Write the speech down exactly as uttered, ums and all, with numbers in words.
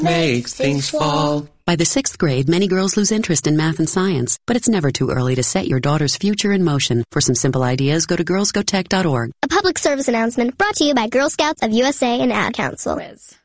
makes things fall. By the sixth grade, many girls lose interest in math and science, but it's never too early to set your daughter's future in motion. For some simple ideas, go to girls go tech dot org. A public service announcement brought to you by Girl Scouts of U S A and Ad Council. Quiz.